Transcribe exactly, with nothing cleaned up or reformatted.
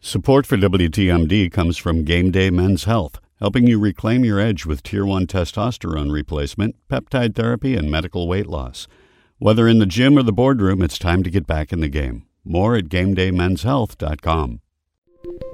Support for W T M D comes from Game Day Men's Health, helping you reclaim your edge with Tier one testosterone replacement, peptide therapy, and medical weight loss. Whether in the gym or the boardroom, it's time to get back in the game. More at game day men's health dot com.